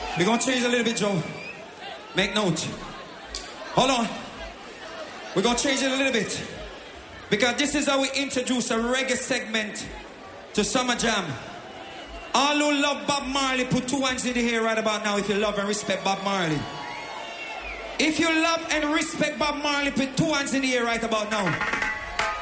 We're gonna change a little bit, Joe. Make note. Hold on. We're gonna change it a little bit. Because this is how we introduce a reggae segment to Summer Jam. All who love Bob Marley, put 2 hands in the air right about now if you love and respect Bob Marley. If you love and respect Bob Marley, put 2 hands in the air right about now.